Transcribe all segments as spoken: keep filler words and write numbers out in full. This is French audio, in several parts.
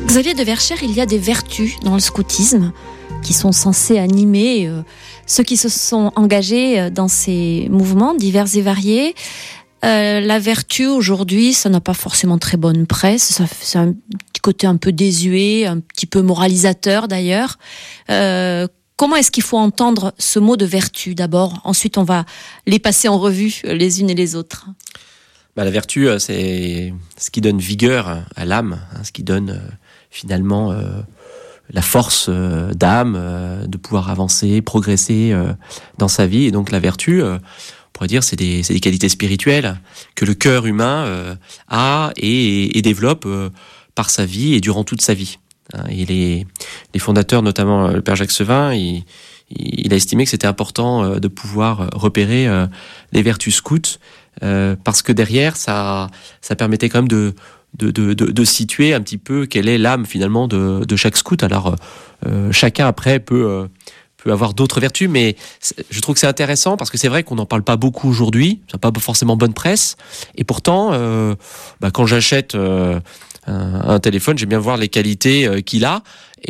Xavier de Verschère, il y a des vertus dans le scoutisme qui sont censées animer euh, ceux qui se sont engagés dans ces mouvements divers et variés. Euh, la vertu aujourd'hui, ça n'a pas forcément très bonne presse, ça, c'est un petit côté un peu désuet, un petit peu moralisateur d'ailleurs. Euh, comment est-ce qu'il faut entendre ce mot de vertu d'abord? Ensuite, on va les passer en revue les unes et les autres. Bah, la vertu, c'est ce qui donne vigueur à l'âme, hein, ce qui donne euh, finalement euh, la force euh, d'âme, euh, de pouvoir avancer, progresser euh, dans sa vie. Et donc la vertu, euh, on pourrait dire, c'est des, c'est des qualités spirituelles que le cœur humain euh, a et, et développe euh, par sa vie et durant toute sa vie. Hein, et les, les fondateurs, notamment le père Jacques Sevin, il, il a estimé que c'était important euh, de pouvoir repérer euh, les vertus scouts, euh, parce que derrière, ça, ça permettait quand même de, de, de, de, de situer un petit peu quelle est l'âme finalement de, de chaque scout. Alors, euh, chacun après peut, euh, peut avoir d'autres vertus, mais je trouve que c'est intéressant parce que c'est vrai qu'on n'en parle pas beaucoup aujourd'hui, ça n'a pas forcément bonne presse, et pourtant, euh, bah, quand j'achète euh, un, un téléphone, j'aime bien voir les qualités euh, qu'il a.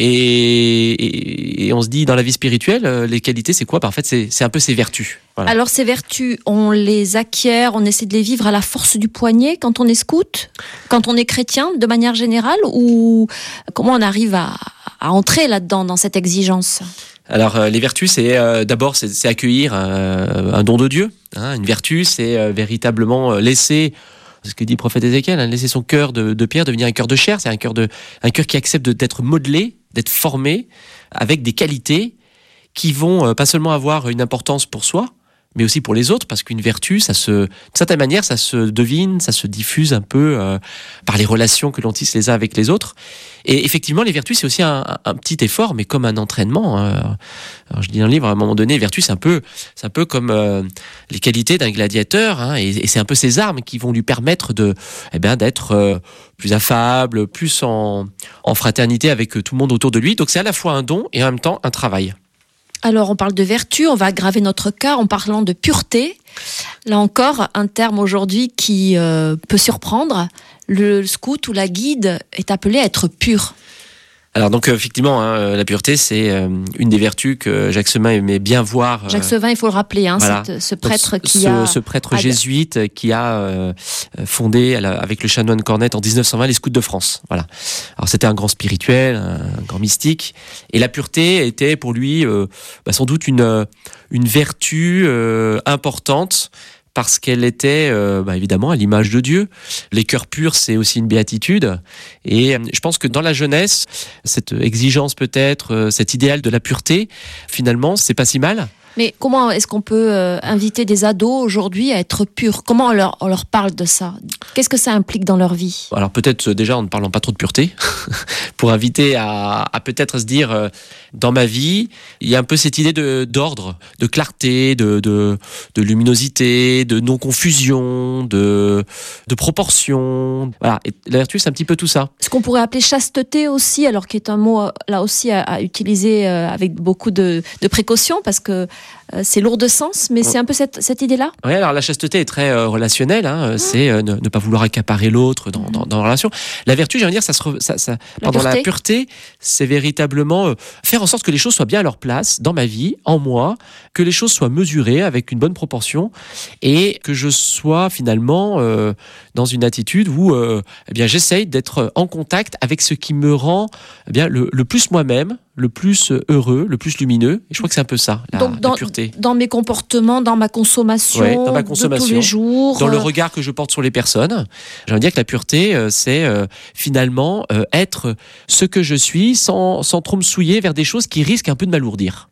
Et, et, et on se dit, dans la vie spirituelle, euh, les qualités, c'est quoi? Bah, en fait, c'est, c'est un peu ses vertus. Voilà. Alors, ces vertus, on les acquiert, on essaie de les vivre à la force du poignet quand on est scout, quand on est chrétien, de manière générale, ou comment on arrive à, à entrer là-dedans, dans cette exigence? Alors, euh, les vertus, c'est euh, d'abord, c'est, c'est accueillir euh, un don de Dieu. Hein. Une vertu, c'est euh, véritablement laisser... ce que dit le prophète Ézéchiel, hein, laisser son cœur de, de pierre devenir un cœur de chair, c'est un cœur, de, un cœur qui accepte de, d'être modelé, d'être formé, avec des qualités qui vont euh, pas seulement avoir une importance pour soi, mais aussi pour les autres, parce qu'une vertu, ça se, d'une certaine manière, ça se devine, ça se diffuse un peu euh, par les relations que l'on tisse les uns avec les autres. Et effectivement, les vertus, c'est aussi un, un petit effort, mais comme un entraînement. Hein. Alors, je dis dans le livre, à un moment donné, vertu, c'est un peu, c'est un peu comme euh, les qualités d'un gladiateur, hein, et, et c'est un peu ces armes qui vont lui permettre de, eh ben, d'être euh, plus affable, plus en, en fraternité avec tout le monde autour de lui. Donc, c'est à la fois un don et en même temps un travail. Alors, on parle de vertu, on va aggraver notre cas en parlant de pureté. Là encore, un terme aujourd'hui qui euh, peut surprendre. Le scout ou la guide est appelé à être pur. Alors donc effectivement, hein, la pureté, c'est euh, une des vertus que Jacques Sevin aimait bien voir. Euh, Jacques Sevin, il faut le rappeler, hein, voilà. cette, ce prêtre donc, qui ce, a... Ce prêtre jésuite qui a euh, fondé avec le chanoine Cornette en dix-neuf cent vingt les Scouts de France. Voilà. Alors c'était un grand spirituel, un grand mystique, et la pureté était pour lui euh, bah, sans doute une, une vertu euh, importante, parce qu'elle était euh, bah, évidemment à l'image de Dieu. Les cœurs purs, c'est aussi une béatitude. Et euh, je pense que dans la jeunesse, cette exigence peut-être, euh, cet idéal de la pureté, finalement, c'est pas si mal. Mais comment est-ce qu'on peut euh, inviter des ados aujourd'hui à être purs? Comment on leur, on leur parle de ça? Qu'est-ce que ça implique dans leur vie? Alors peut-être déjà en ne parlant pas trop de pureté, pour inviter à, à peut-être se dire, euh, dans ma vie, il y a un peu cette idée de, d'ordre, de clarté, de, de, de luminosité, de non-confusion, de, de proportion. Voilà. Et la vertu, c'est un petit peu tout ça. Ce qu'on pourrait appeler chasteté aussi, alors qui est un mot là aussi à, à utiliser euh, avec beaucoup de, de précaution, parce que Euh, c'est lourd de sens, mais c'est un peu cette, cette idée-là. Oui, alors la chasteté est très euh, relationnelle, hein, mmh. c'est euh, ne, ne pas vouloir accaparer l'autre dans, dans, dans la relation. La vertu, j'allais dire, ça se re, ça, ça, la, pardon, pureté. la pureté, c'est véritablement euh, faire en sorte que les choses soient bien à leur place dans ma vie, en moi, que les choses soient mesurées avec une bonne proportion, et que je sois finalement euh, dans une attitude où euh, eh bien, j'essaye d'être en contact avec ce qui me rend eh bien, le, le plus moi-même, le plus heureux, le plus lumineux. Et je crois que c'est un peu ça, la, Donc dans, la pureté. Dans mes comportements, dans ma consommation, ouais, dans ma consommation de tous les jours. Dans le regard que je porte sur les personnes. J'ai envie de dire que la pureté, c'est euh, finalement euh, être ce que je suis sans, sans trop me souiller vers des choses qui risquent un peu de m'alourdir.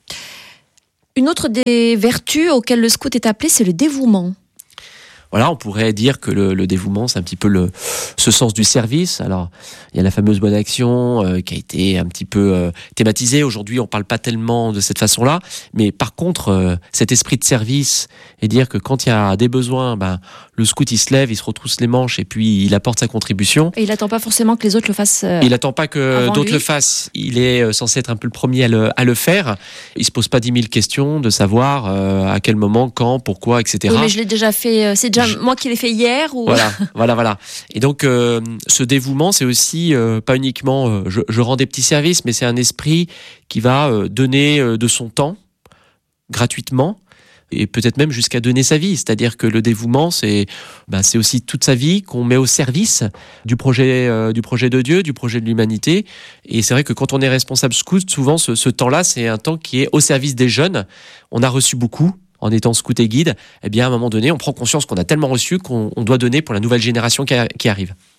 Une autre des vertus auxquelles le scout est appelé, c'est le dévouement. Voilà, on pourrait dire que le, le dévouement, c'est un petit peu le, ce sens du service. Alors, il y a la fameuse bonne action euh, qui a été un petit peu euh, thématisée. Aujourd'hui, on parle pas tellement de cette façon-là. Mais par contre, euh, cet esprit de service et dire que quand il y a des besoins, ben, le scout, il se lève, il se retrousse les manches et puis il apporte sa contribution. Et il n'attend pas forcément que les autres le fassent euh, Il n'attend pas que d'autres lui. le fassent. Il est censé être un peu le premier à le, à le faire. Il se pose pas dix mille questions de savoir euh, à quel moment, quand, pourquoi, et cetera. Oui, mais je l'ai déjà fait, euh, c'est déjà Enfin, je... moi qui l'ai fait hier ou... Voilà, voilà, voilà. Et donc, euh, ce dévouement, c'est aussi euh, pas uniquement euh, je, je rends des petits services, mais c'est un esprit qui va euh, donner euh, de son temps gratuitement et peut-être même jusqu'à donner sa vie. C'est-à-dire que le dévouement, c'est, ben, c'est aussi toute sa vie qu'on met au service du projet, euh, du projet de Dieu, du projet de l'humanité. Et c'est vrai que quand on est responsable scout, souvent ce, ce temps-là, c'est un temps qui est au service des jeunes. On a reçu beaucoup en étant scout et guide. Eh bien, à un moment donné, on prend conscience qu'on a tellement reçu qu'on on doit donner pour la nouvelle génération qui, a, qui arrive.